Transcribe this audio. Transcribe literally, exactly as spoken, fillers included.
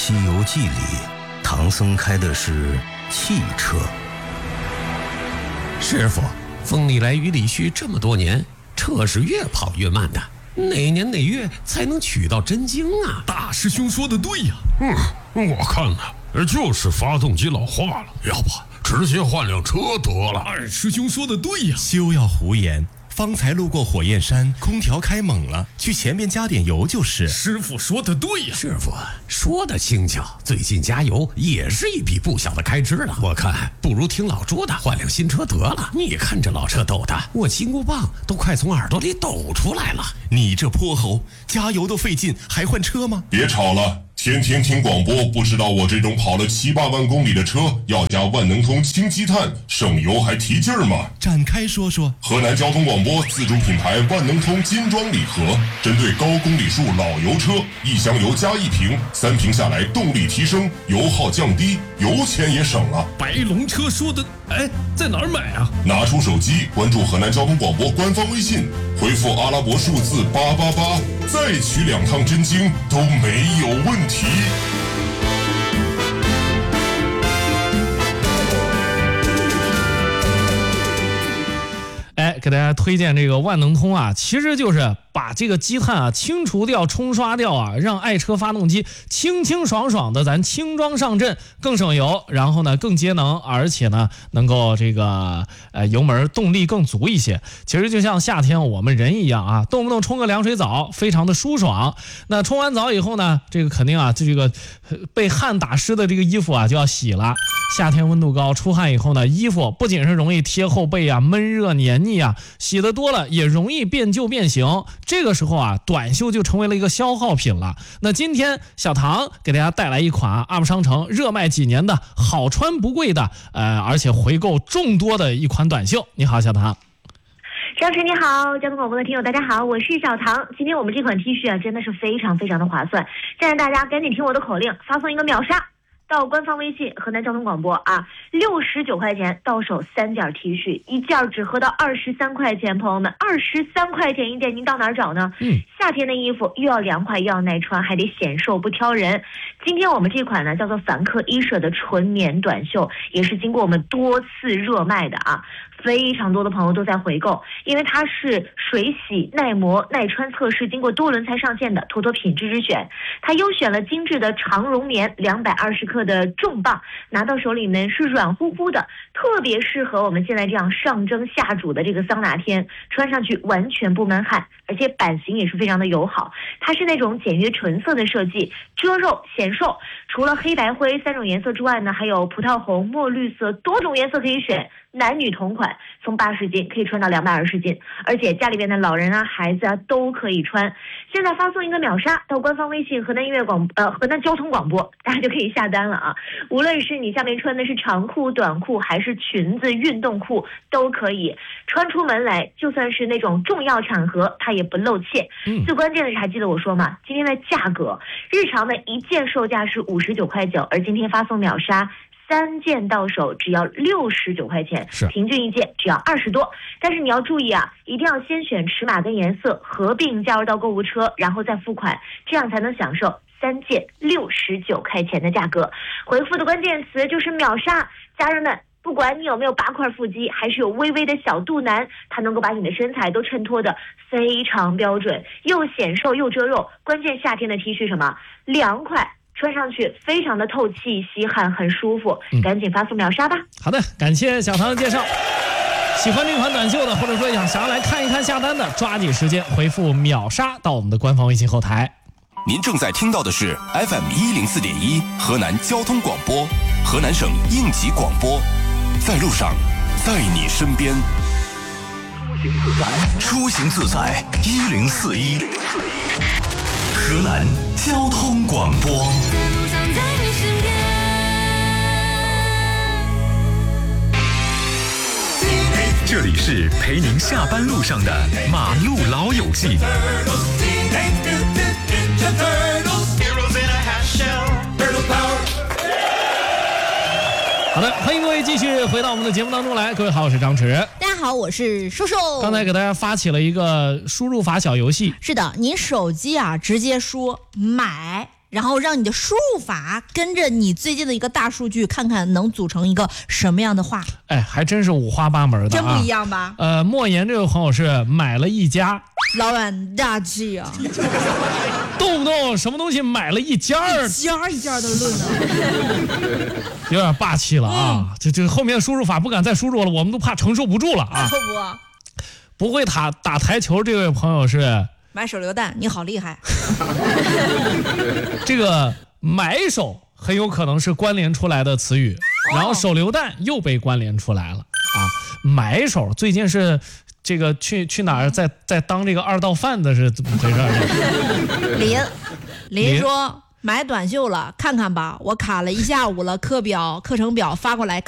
西游记》里，唐僧开的是汽车。 师傅，风里来雨里去这么多年，车是越跑越慢的，哪年哪月才能取到真经啊？ 大师兄说的对呀。 嗯，我看呢，就是发动机老化了，要不直接换辆车得了。 二师兄说的对呀。 休要胡言，方才路过火焰山，空调开猛了，去前面加点油就是。 师傅说的对呀。 师傅说的轻巧，最近加油也是一笔不小的开支了。我看不如听老朱的，换辆新车得了。你看这老车抖的，我金箍棒都快从耳朵里抖出来了。 你这泼猴，加油都费劲，还换车吗？ 别吵了，天天听广播，不知道我这种跑了七八万公里的车要加万能通氢积碳，省油还提劲儿吗？ 展开说说。 河南交通广播自主品牌万能通金装礼盒，针对高公里数老油车，一箱油加一瓶，三瓶下来动力提升，油耗降低，油钱也省了。 白龙车说的，哎，在哪儿买啊？ 拿出手机关注河南交通广播官方微信，回复阿拉伯数字八八八，再取两趟真经都没有问题。 哎，给大家推荐这个万能通啊，其实就是把这个积碳啊清除掉、冲刷掉啊，让爱车发动机清清爽爽的咱轻装上阵，更省油，然后呢更节能，而且呢能够这个呃油门动力更足一些。其实就像夏天我们人一样啊，动不动冲个凉水澡，非常的舒爽。那冲完澡以后呢，这个肯定啊，这个被汗打湿的这个衣服啊就要洗了。夏天温度高，出汗以后呢，衣服不仅是容易贴后背啊、闷热黏腻啊，洗得多了也容易变旧变形。这个时候啊，短袖就成为了一个消耗品了。那今天小唐给大家带来一款啊 U P 商城热卖几年的好穿不贵的，呃，而且回购众多的一款短袖。你好，小唐。 张晨你好，交通广播的听友大家好，我是小唐。今天我们这款 T 恤啊，真的是非常非常的划算，站着大家赶紧听我的口令，发送一个秒杀到官方微信河南交通广播啊，六十九块钱到手三件 T 恤，一件只合到二十三块钱，朋友们，二十三块钱一件，您到哪儿找呢？嗯，夏天的衣服又要凉快又要耐穿，还得显瘦不挑人。今天我们这款呢叫做凡客衣舍的纯棉短袖，也是经过我们多次热卖的啊，非常多的朋友都在回购，因为它是水洗耐磨耐穿测试，经过多轮才上线的妥妥品质之选。它优选了精致的长绒棉两百二十克的重磅，拿到手里面是软乎乎的，特别适合我们现在这样上蒸下煮的这个桑拿天，穿上去完全不闷汗，而且版型也是非常的友好。它是那种简约纯色的设计，遮肉显瘦。除了黑白灰三种颜色之外呢，还有葡萄红、墨绿色，多种颜色可以选，男女同款，从八十斤可以穿到两百二十斤，而且家里边的老人啊、孩子啊都可以穿。现在发送一个秒杀到官方微信河南音乐广呃河南交通广播，大家就可以下单了啊！无论是你下面穿的是长裤、短裤，还是裙子、运动裤，都可以穿出门来，就算是那种重要场合，它也不露怯。嗯，最关键的是，还记得我说吗？今天的价格，日常的一件售价是五十九块九，而今天发送秒杀。三件到手只要六十九块钱，平均一件只要二十多。但是你要注意啊，一定要先选尺码跟颜色，合并加入到购物车，然后再付款，这样才能享受三件六十九块钱的价格。回复的关键词就是秒杀，家人们。不管你有没有八块腹肌，还是有微微的小肚腩，它能够把你的身材都衬托的非常标准，又显瘦又遮肉。关键夏天的 T 恤什么凉快，穿上去非常的透气吸汗，很舒服。赶紧发送秒杀吧。 好的，感谢小唐的介绍。喜欢这款短袖的，或者说想想要来看一看下单的，抓紧时间回复秒杀到我们的官方微信后台。 您正在听到的是 F M 一零四点一河南交通广播，河南省应急广播，在路上，在你身边。 出行自在一零四一，河南交通广播。这里是陪您下班路上的马路老友记。 好的，欢迎各位继续回到我们的节目当中来。各位好，我是张弛。 大家好，我是叔叔。 刚才给大家发起了一个输入法小游戏。 是的，您手机啊直接输买然后让你的输入法跟着你最近的一个大数据，看看能组成一个什么样的话。 哎，还真是五花八门的、啊， 真不一样吧？ 呃，莫言这位朋友是买了一家， 老板大气啊， 动不动什么东西买了一家儿， 一家一家的论啊， 有点霸气了啊！嗯、这这后面输入法不敢再输入了，我们都怕承受不住了啊！ 不， 不会打打台球这位朋友是。 买手榴弹，你好厉害！ 这个买手很有可能是关联出来的词语，哦、然后手榴弹又被关联出来了啊！买手最近是这个去去哪儿在在当这个二道贩子是怎么回事？ 林林说买短袖了，看看吧，我卡了一下午了，课表课程表发过来。